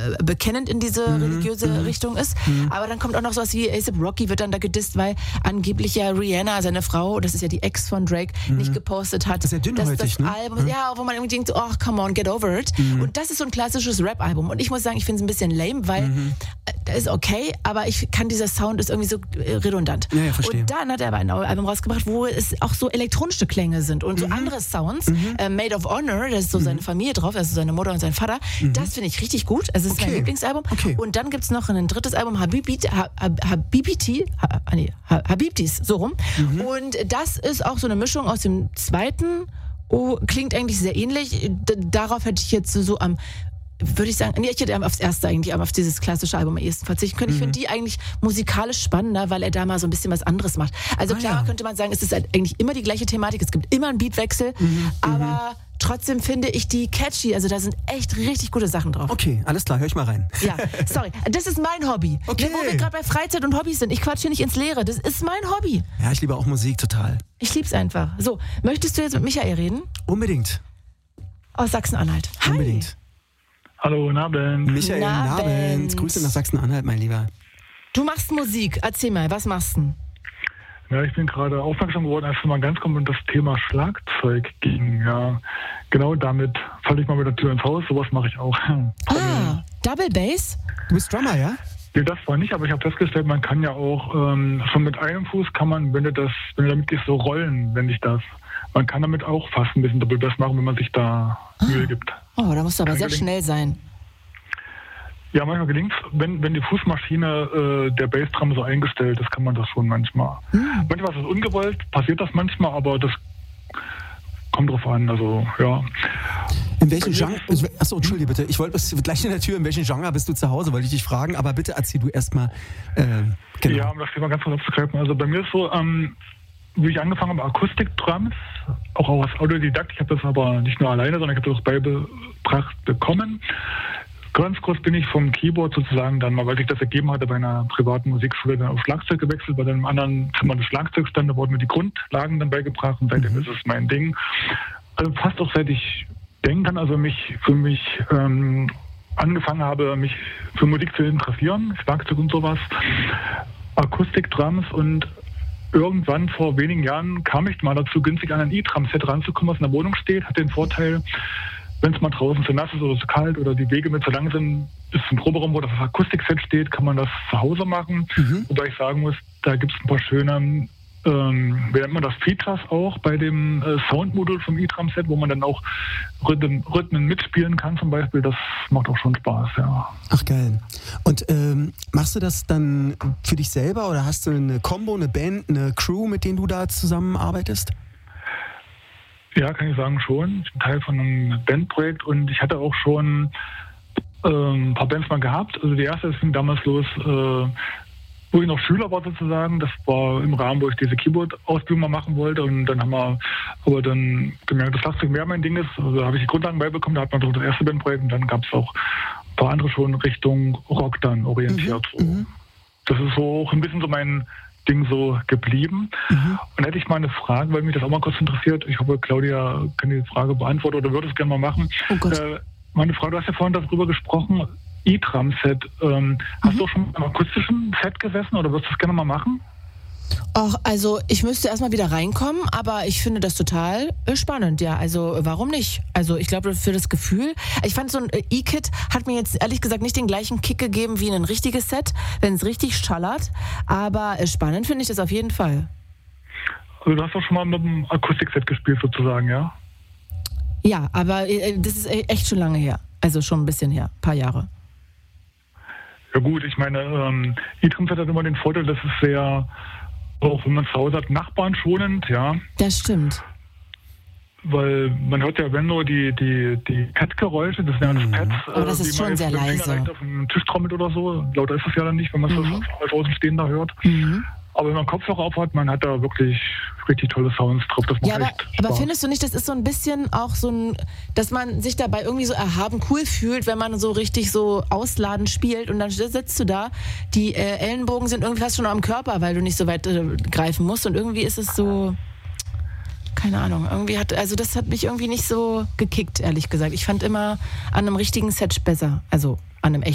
bekennend in diese religiöse Richtung ist. Aber dann kommt auch noch sowas wie A$AP Rocky wird dann da gedisst, weil angeblich ja Rihanna, seine Frau, das ist ja die Ex von Drake, nicht gepostet hat. Das ist ja dünnhäutig, das Album, ja, wo man irgendwie denkt, oh, come on, get over it. Und das ist so ein klassisches Rap-Album. Und ich muss sagen, ich finde es ein bisschen lame, weil das ist okay, aber ich kann, dieser Sound ist irgendwie so redundant. Ja, verstehe. Und dann hat er aber ein Album rausgebracht, wo es auch so elektronische Klänge sind und so andere Sounds. Made of Honor, da ist so seine Familie drauf, also seine Mutter und sein Vater. Das finde ich richtig gut. Also es ist mein Lieblingsalbum. Okay. Und dann gibt es noch ein drittes Album, Habibtis, so rum. Und das ist auch so eine Mischung aus dem zweiten. Klingt eigentlich sehr ähnlich. Darauf hätte ich jetzt so würde ich sagen, ich hätte aufs erste eigentlich, aber auf dieses klassische Album am ehesten verzichten können. Ich finde die eigentlich musikalisch spannender, weil er da mal so ein bisschen was anderes macht. Also klar könnte man sagen, es ist halt eigentlich immer die gleiche Thematik, es gibt immer einen Beatwechsel, aber trotzdem finde ich die catchy, also da sind echt richtig gute Sachen drauf. Okay, alles klar, hör ich mal rein. Ja, sorry, das ist mein Hobby. Okay. Wo wir gerade bei Freizeit und Hobbys sind, ich quatsch hier nicht ins Leere, das ist mein Hobby. Ja, ich liebe auch Musik total. Ich lieb's einfach. So, möchtest du jetzt mit Michael reden? Unbedingt. Aus Sachsen-Anhalt. Hi. Unbedingt. Hallo, guten Abend. Michael, guten Abend. Grüße nach Sachsen-Anhalt, mein Lieber. Du machst Musik. Erzähl mal, was machst du? Ja, ich bin gerade aufmerksam geworden, als es mal ganz kommt und das Thema Schlagzeug ging. Ja, genau damit falle ich mal mit der Tür ins Haus. Sowas mache ich auch. Double Bass? Du bist Drummer, ja? Nee, das war nicht, aber ich habe festgestellt, man kann ja auch schon mit einem Fuß kann man, wenn du damit gehst, so rollen, wenn ich das. Man kann damit auch fast ein bisschen Double Bass machen, wenn man sich da Mühe gibt. Oh, da musst du aber sehr schnell sein. Ja, manchmal gelingt es, wenn die Fußmaschine der Bassdrum so eingestellt ist, kann man das schon manchmal. Manchmal ist es ungewollt, passiert das manchmal, aber das kommt drauf an, also ja. In welchem Genre, achso, entschuldige bitte, ich wollte gleich in der Tür, in welchem Genre bist du zu Hause, wollte ich dich fragen, aber bitte erzähl du erstmal. Genau. Ja, um das Thema ganz kurz aufzugreifen, also bei mir ist so, wie ich angefangen habe, Akustik-Drums, auch als Autodidakt, ich habe das aber nicht nur alleine, sondern ich habe das auch beigebracht bekommen. Ganz kurz bin ich vom Keyboard sozusagen dann mal, weil sich das ergeben hatte, bei einer privaten Musikschule dann auf Schlagzeug gewechselt, bei einem anderen Zimmer des Schlagzeugs stand, da wurden mir die Grundlagen dann beigebracht und seitdem ist es mein Ding. Also fast auch seit ich denken kann, also für mich angefangen habe, mich für Musik zu interessieren, Schlagzeug und sowas, Akustik-Drums und irgendwann vor wenigen Jahren kam ich mal dazu, günstig an ein E-Drum-Set ranzukommen, was in der Wohnung steht, hat den Vorteil, wenn es mal draußen zu nass ist oder zu kalt oder die Wege mit zu lang sind, ist ein Proberaum, wo das Akustikset steht, kann man das zu Hause machen. Wobei ich sagen muss, da gibt es ein paar schöne, wie nennt man das, Features auch bei dem Soundmodul vom E-Drum-Set, wo man dann auch Rhythmen mitspielen kann zum Beispiel. Das macht auch schon Spaß, ja. Ach geil. Und machst du das dann für dich selber oder hast du eine Combo, eine Band, eine Crew, mit denen du da zusammenarbeitest? Ja, kann ich sagen, schon. Ich bin Teil von einem Bandprojekt und ich hatte auch schon ein paar Bands mal gehabt. Also die erste, das fing damals los, wo ich noch Schüler war sozusagen. Das war im Rahmen, wo ich diese Keyboard-Ausbildung mal machen wollte. Und dann haben wir aber dann gemerkt, dass Schlagzeug mehr mein Ding ist. Also da habe ich die Grundlagen beibekommen. Da hat man so das erste Bandprojekt und dann gab es auch ein paar andere schon Richtung Rock dann orientiert. Das ist so auch ein bisschen so mein Ding so geblieben. Und hätte ich mal eine Frage, weil mich das auch mal kurz interessiert. Ich hoffe, Claudia kann die Frage beantworten oder würde es gerne mal machen. Oh Gott. Meine Frau, du hast ja vorhin darüber gesprochen, E-Drum-Set. Hast du auch schon mit einem akustischen Set gesessen oder würdest du das gerne mal machen? Ach, also ich müsste erstmal wieder reinkommen, aber ich finde das total spannend, ja. Also warum nicht? Also ich glaube, für das Gefühl, ich fand so ein E-Kit hat mir jetzt ehrlich gesagt nicht den gleichen Kick gegeben wie ein richtiges Set, wenn es richtig schallert, aber spannend finde ich das auf jeden Fall. Also du hast doch schon mal mit einem Akustikset gespielt sozusagen, ja? Ja, aber das ist echt schon lange her, also schon ein bisschen her, ein paar Jahre. Ja gut, ich meine, E-Drum-Set hat immer den Vorteil, dass es sehr, auch wenn man zu Hause hat, Nachbarn schonend, ja. Das stimmt. Weil man hört ja, wenn nur die Pad-Geräusche, das sind ja Pads. Aber das ist schon sehr leise. Auf einem Tisch trommelt oder so, lauter ist es ja dann nicht, wenn man es als Außenstehender hört. Aber wenn man Kopfhörer auf hat, man hat da wirklich richtig tolle Sounds drauf. Das macht echt Spaß. Aber findest du nicht, das ist so ein bisschen auch so ein, dass man sich dabei irgendwie so erhaben cool fühlt, wenn man so richtig so ausladend spielt und dann sitzt du da, die Ellenbogen sind irgendwie fast schon am Körper, weil du nicht so weit greifen musst und irgendwie ist es so, keine Ahnung, das hat mich irgendwie nicht so gekickt, ehrlich gesagt. Ich fand immer an einem richtigen Set besser, also an einem echten.